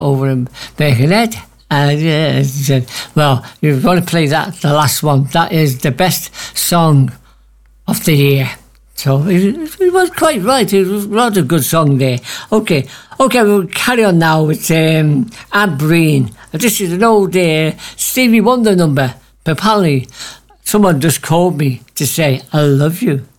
over in Birkenhead. And he said, well, you've got to play that, the last one. That is the best song of the year. So he was quite right. It was rather a good song there. Okay, we'll carry on now with Anne Breen. This is an old Stevie Wonder number. But apparently, someone just called me to say, I love you.